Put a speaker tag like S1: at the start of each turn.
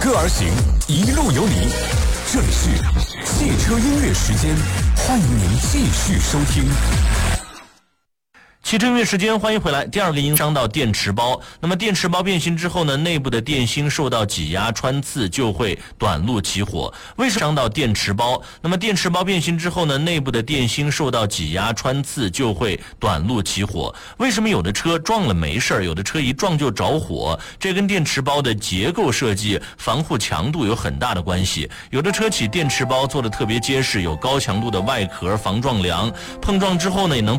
S1: 歌而行，一路有你。这里是汽车音乐时间，欢迎您继续收听。
S2: 汽车音乐时间，欢迎回来。第二个因伤到电池包，那么电池包变形之后呢，内部的电芯受到挤压穿刺就会短路起火。为什么伤到电池包？那么电池包变形之后呢，内部的电芯受到挤压穿刺就会短路起火。为什么有的车撞了没事儿，有的车一撞就着火？这跟电池包的结构设计、防护强度有很大的关系。有的车企电池包做的特别结实，有高强度的外壳防撞梁，碰撞之后呢也能